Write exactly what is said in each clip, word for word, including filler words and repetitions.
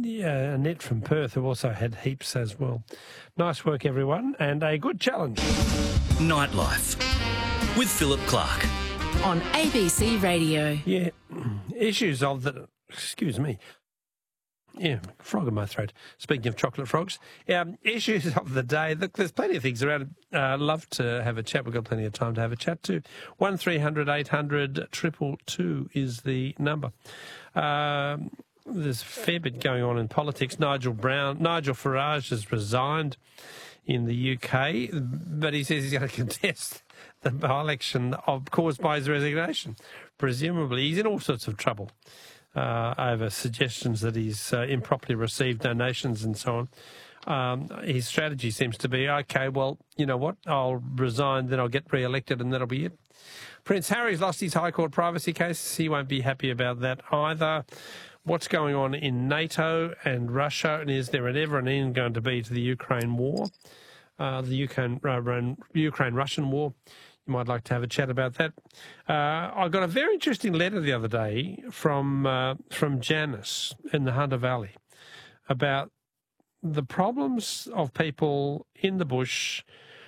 yeah, Annette from Perth, who also had heaps as well. Nice work, everyone, and a good challenge. Nightlife with Philip Clark. On A B C Radio. Yeah, issues of the... Excuse me. Yeah, frog in my throat. Speaking of chocolate frogs, um, issues of the day. Look, there's plenty of things around. Uh, love to have a chat. We've got plenty of time to have a chat too. One three hundred eight hundred triple two is the number. Um, there's a fair bit going on in politics. Nigel Brown, Nigel Farage has resigned in the U K, but he says he's going to contest the by-election of, caused by his resignation. Presumably, he's in all sorts of trouble. Uh, over suggestions that he's uh, improperly received donations and so on. Um, his strategy seems to be, OK, well, you know what, I'll resign, then I'll get re-elected and that'll be it. Prince Harry's lost his High Court privacy case. He won't be happy about that either. What's going on in NATO and Russia, and is there an ever an end going to be to the Ukraine war, uh, the Ukraine, uh, Ukraine-Russian war? You might like to have a chat about that. Uh, I got a very interesting letter the other day from uh, from Janice in the Hunter Valley about the problems of people in the bush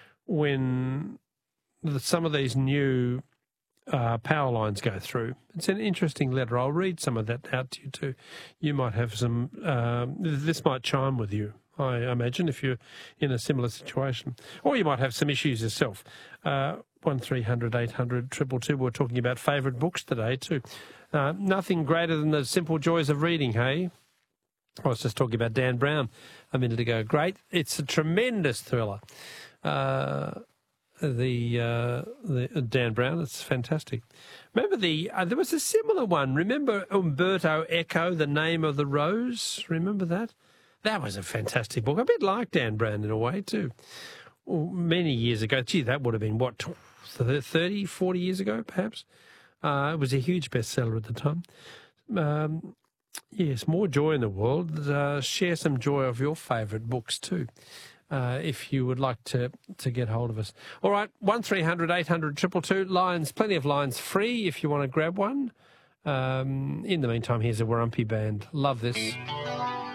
when the, some of these new uh, power lines go through. It's an interesting letter. I'll read some of that out to you too. You might have some, um, this might chime with you, I imagine, if you're in a similar situation. Or you might have some issues yourself. Uh, one three hundred eight hundred triple two. We're talking about favourite books today too. Uh, nothing greater than the simple joys of reading, hey? I was just talking about Dan Brown a minute ago. Great. It's a tremendous thriller. Uh, the, uh, the uh, Dan Brown, it's fantastic. Remember the, uh, there was a similar one. Remember Umberto Eco, The Name of the Rose? Remember that? That was a fantastic book. A bit like Dan Brown in a way too. Well, many years ago. Gee, that would have been, what, thirty, forty years ago, perhaps? Uh, it was a huge bestseller at the time. Um, yes, more joy in the world. Uh, share some joy of your favourite books too, uh, if you would like to, to get hold of us. All right, one three hundred eight hundred triple two. Lines, plenty of lines free if you want to grab one. Um, in the meantime, here's a Warumpi band. Love this.